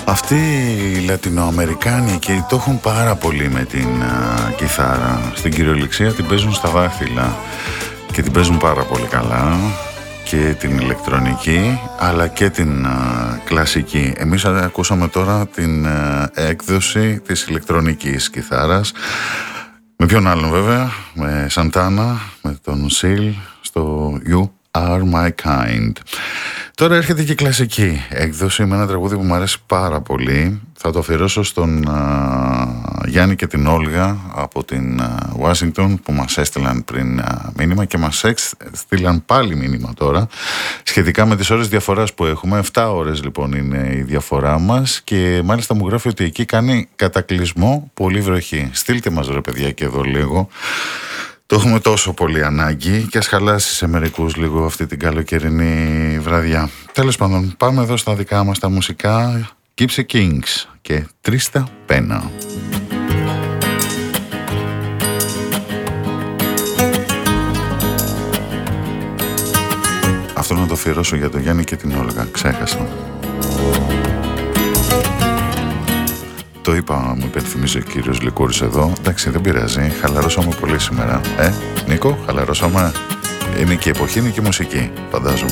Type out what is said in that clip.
Αυτοί οι Λατινοαμερικάνοι και το έχουν πάρα πολύ με την κιθάρα. Στην κυριολεξία την παίζουν στα δάχτυλα και την παίζουν πάρα πολύ καλά, και την ηλεκτρονική αλλά και την κλασική. Εμείς ακούσαμε τώρα την έκδοση της ηλεκτρονικής κιθάρας. Με ποιον άλλον βέβαια? Με Σαντάνα, με τον Seal στο You Are My Kind. Τώρα έρχεται και η κλασική έκδοση με ένα τραγούδι που μου αρέσει πάρα πολύ. Θα το αφιερώσω στον Γιάννη και την Όλγα από την Ουάσιγκτον, που μας έστειλαν πριν μήνυμα και μας έστειλαν πάλι μήνυμα τώρα σχετικά με τις ώρες διαφοράς που έχουμε. 7 ώρες λοιπόν είναι η διαφορά μας, και μάλιστα μου γράφει ότι εκεί κάνει κατακλυσμό, πολύ βροχή. Στείλτε μας ρε παιδιά και εδώ λίγο. Το έχουμε τόσο πολύ ανάγκη και ας χαλάσει σε μερικούς λίγο αυτή την καλοκαιρινή βραδιά. Τέλος πάντων, πάμε εδώ στα δικά μας τα μουσικά. Gypsy Kings και Trista Pena. Αυτό να το αφιερώσω για τον Γιάννη και την Όλγα, ξέχασα. Το είπα, μου υπενθυμίζει ο κύριος Λικούρης εδώ. Εντάξει, δεν πειράζει, χαλαρώσαμε πολύ σήμερα. Νίκο, χαλαρώσαμε. Είναι και η εποχή, είναι και η μουσική, φαντάζομαι.